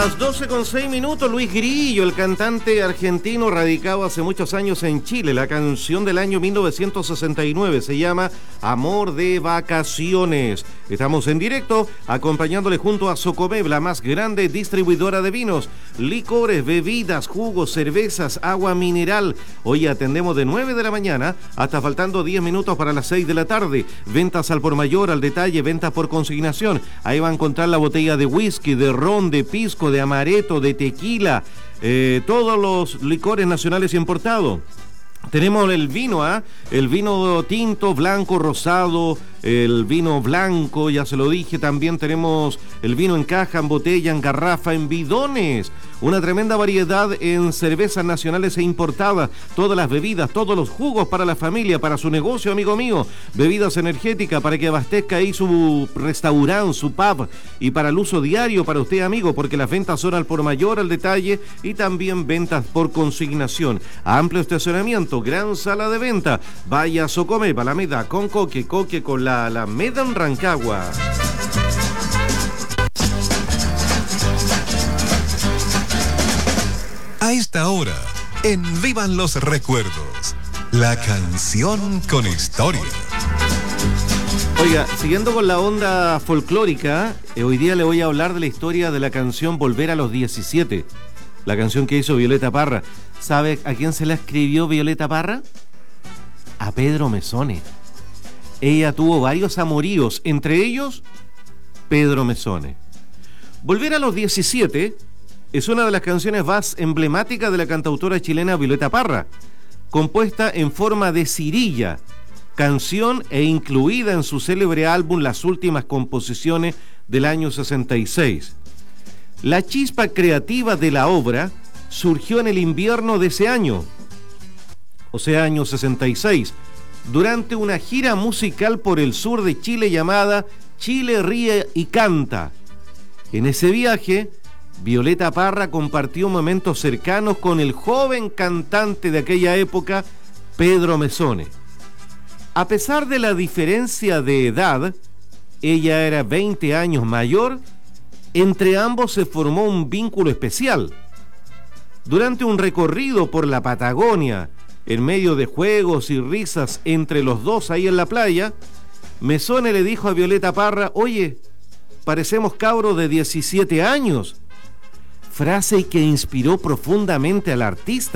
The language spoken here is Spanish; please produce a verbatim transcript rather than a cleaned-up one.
Las doce con seis minutos, Luis Grillo, el cantante argentino radicado hace muchos años en Chile. La canción del año mil novecientos sesenta y nueve se llama Amor de Vacaciones. Estamos en directo acompañándole junto a Socomev, la más grande distribuidora de vinos, licores, bebidas, jugos, cervezas, agua mineral. Hoy atendemos de nueve de la mañana hasta faltando diez minutos para las seis de la tarde. Ventas al por mayor, al detalle, ventas por consignación. Ahí va a encontrar la botella de whisky, de ron, de pisco, de amaretto, de tequila, eh, todos los licores nacionales importados. Tenemos el vino, ¿ah? ¿eh? El vino tinto, blanco, rosado, el vino blanco, ya se lo dije. También tenemos el vino en caja, en botella, en garrafa, en bidones. Una tremenda variedad en cervezas nacionales e importadas. Todas las bebidas, todos los jugos para la familia, para su negocio, amigo mío. Bebidas energéticas para que abastezca ahí su restaurante, su pub. Y para el uso diario para usted, amigo, porque las ventas son al por mayor, al detalle, y también ventas por consignación. Amplio estacionamiento, gran sala de venta. Vaya a Socomev, Alameda con Coque, Coque con la Alameda en Rancagua. A esta hora, en Vivan los Recuerdos, la canción con historia. Oiga, siguiendo con la onda folclórica, eh, hoy día le voy a hablar de la historia de la canción Volver a los diecisiete, la canción que hizo Violeta Parra. ¿Sabe a quién se la escribió Violeta Parra? A Pedro Mezzone. Ella tuvo varios amoríos, entre ellos Pedro Mezzone. Volver a los diecisiete es una de las canciones más emblemáticas de la cantautora chilena Violeta Parra, compuesta en forma de cirilla, canción e incluida en su célebre álbum Las Últimas Composiciones del año sesenta y seis. La chispa creativa de la obra surgió en el invierno de ese año, o sea, año sesenta y seis, durante una gira musical por el sur de Chile llamada Chile Ríe y Canta. En ese viaje, Violeta Parra compartió momentos cercanos con el joven cantante de aquella época, Pedro Mezzone. A pesar de la diferencia de edad, ella era veinte años mayor, entre ambos se formó un vínculo especial. Durante un recorrido por la Patagonia, en medio de juegos y risas entre los dos ahí en la playa, Mezzone le dijo a Violeta Parra: oye, parecemos cabros de diecisiete años. Frase que inspiró profundamente al artista.